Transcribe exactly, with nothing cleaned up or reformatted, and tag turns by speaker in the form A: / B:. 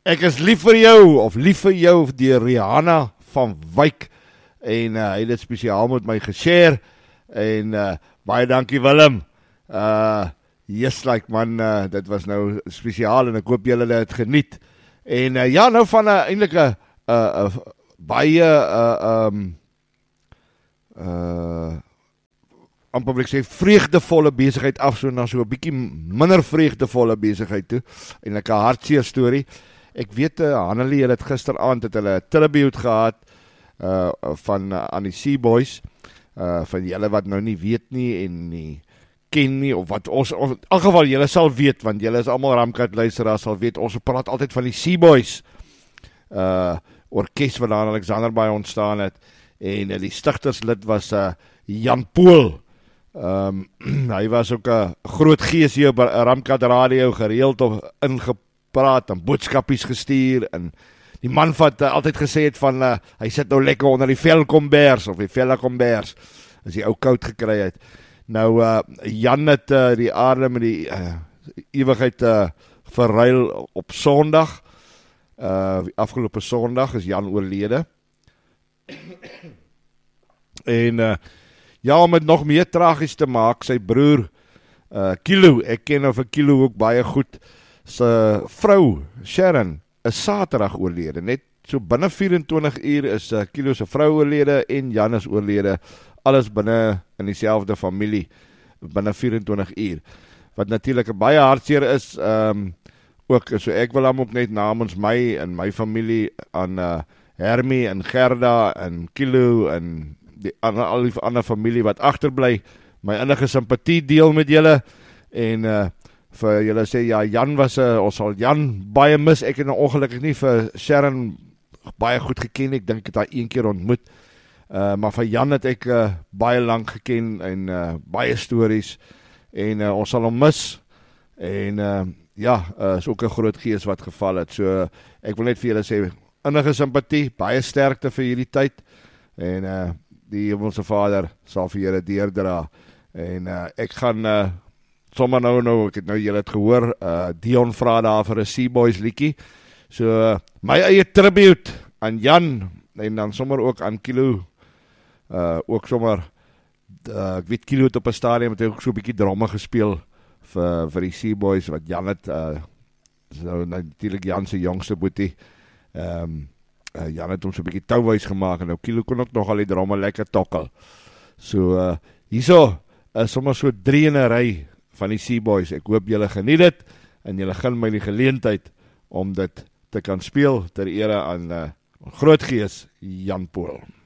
A: Ek is lief vir jou, of lief vir jou, die Rihanna van Wyk, en uh, hy het dit spesiaal met my geshare, en uh, baie dankie Willem, uh, yes, like man, uh, dit was nou spesiaal, en ek hoop julle het geniet, en uh, ja, nou van 'n uh, eintlik 'n uh, uh, baie, uh, um, uh, amper wil ek sê, vreugdevolle besigheid af, so na so 'n bietjie minder vreugdevolle besigheid toe, eintlik 'n hartseer storie. Ek weet, uh, Hannelie het gisteraand het hulle 'n tribute gehad uh, van uh, aan die Seaboys, uh, van julle wat nou nie weet nie en nie ken nie, of wat ons, of, in elk geval julle sal weet, want julle is almal Ramkat luisteraars, sal weet, ons praat altyd van die Seaboys uh, orkes wat daar in Alexanderbaai ontstaan het, en uh, die stigterslid was uh, Jan Pool. Um, hy was ook 'n groot gees hier op Ramkat Radio, gereeld of ingepraat, praat en boodskapies gestuur, en die man wat uh, altyd gesê het van, uh, hy sit nou lekker onder die velkombers, of die velkombers, as hy ou koud gekry het. Nou, uh, Jan het uh, die aarde met die uh, ewigheid uh, verruil op Sondag, uh, afgelope Sondag is Jan oorlede, en uh, ja, om het nog meer tragies te maak, sy broer, uh, Kilo, ek ken nou vir Kilo ook baie goed, sy vrou, Sharon, is Saterdag oorlede, net so binne vyf-en-twintig uur is uh, Kilo se vrou oorlede, en Jan is oorlede, alles binne in dieselfde familie, binne vyf-en-twintig uur, wat natuurlik baie hartseer is, um, ook, so ek wil hom ook net namens my, en my familie, aan uh, Hermie, en Gerda, en Kilo, en die, an, al die ander familie wat agterbly, my innige simpatie deel met julle, en uh, vir julle sê, ja, Jan was, uh, ons sal Jan baie mis, ek het nou ongelukkig nie vir Sharon baie goed geken, ek dink ek het haar een keer ontmoet, uh, maar vir Jan het ek uh, baie lang geken, en uh, baie stories, en uh, ons sal hom mis, en uh, ja, uh, is ook 'n groot gees wat geval het, so uh, ek wil net vir julle sê, innige simpatie, baie sterkte vir hierdie tyd, en uh, die Hemelse Vader sal vir julle deurdra, en uh, ek gaan uh, sommer nou nou, ek het nou julle het gehoor, uh, Dion vra daar vir 'n Seaboys liedjie, so uh, my eie tribute aan Jan, en dan sommer ook aan Kilo, uh, ook sommer, uh, ek weet Kilo het op 'n stadium, het ook so 'n bietjie drama gespeel, vir, vir die Seaboys, wat Jan het, uh, so natuurlijk Jan se jongste boetie, um, uh, Jan het ons so 'n bietjie touwys gemaak, en nou Kilo kon ook nog al die drama lekker tokkel, so uh, hierso, uh, sommer so drie in 'n ry, van die Seaboys, ek hoop julle geniet dit, en julle gun my die geleentheid, om dit te kan speel, ter ere aan uh, grootgees Jan Pool.